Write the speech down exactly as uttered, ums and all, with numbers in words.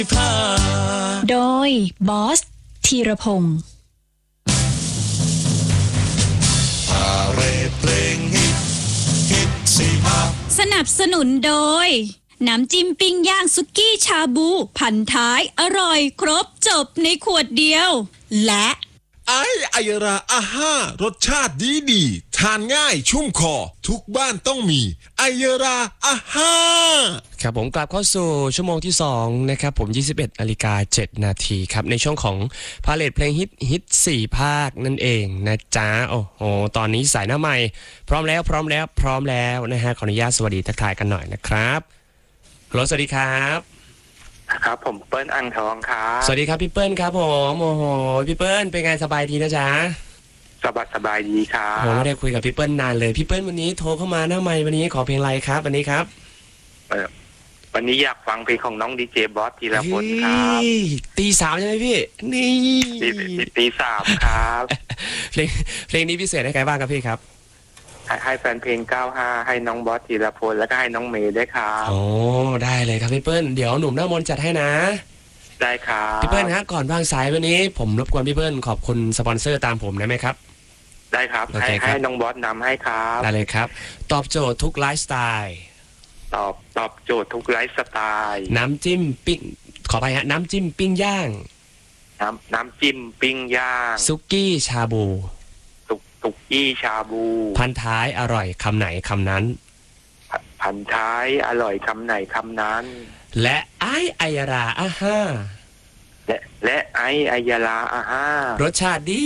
โดยบอสธีรพงศ์สนับสนุนโดยน้ำจิ้มปิ้งย่างสุกี้ชาบูพันท้ายอร่อยครบจบในขวดเดียวและไอไอราอาห้ารสชาติดีดีทานง่ายชุ่มคอทุกบ้านต้องมีไอราอาห้าครับผมกลับเข้าสู่ชั่วโมงที่สองนะครับผมยี่สิบเอ็ดนาฬิกาเจ็ดนาทีครับในช่วงของพาเลทเพลงฮิตฮิตสี่ภาคนั่นเองนะจ๊ะโอ้โหตอนนี้สายหน้าใหม่พร้อมแล้วพร้อมแล้วพร้อมแล้วนะฮะขออนุญาตสวัสดีทักทายกันหน่อยนะครับฮัลโหลสวัสดีครับครับผมเปิ้ลอังทองครับสวัสดีครับพี่เปิ้ลครับผมโอ้โหพี่เปิ้ลเป็นไงสบายดีนะจ๊ะสบายสบายดีครับผมไม่ได้คุยกับพี่เปิ้ลนานเลยพี่เปิ้ลวันนี้โทรเข้ามาหน้าไมค์วันนี้ขอเพลงอะไรครับวันนี้ครับเออวันนี้อยากฟังเพลงของน้องดีเจบอสธีรพลครับตีสามใช่ไหมพี่นี่ตีตีสามครับเพลงเพลงนี้พิเศษให้ใครบ้างครับพี่ครับให้ให้แฟนเพลงเก้าห้าให้น้องบอสธีรพลแล้วก็ให้น้องเมย์ด้วยครับโอ้ได้เลยครับพี่เปิ้ลเดี๋ยวหนุ่มหน้ามนต์จัดให้นะได้ครับพี่เปิ้ลฮะก่อนวางสายวันนี้ผมรบกวนพี่เปิ้ลขอบคุณสปอนเซอร์ตามผมได้ไหมครับได้ครับให้ให้น้องบอสนำให้ครับได้เลยครับตอบโจทย์ทุกไลฟ์สไตล์ตอบตอบโจทย์ทุกไลฟ์สไตล์น้ำจิ้มปิ้งขอไปฮะน้ำจิ้มปิ้งย่างน้ำน้ำจิ้มปิ้งย่างซุกี้ชาบูตุกตุกกี้ชาบูพันท้ายอร่อยคำไหนคำนั้นพันท้ายอร่อยคำไหนคำนั้นและไอไอยาราอาห้าและและไอไอยาราอาห้ารสชาติดี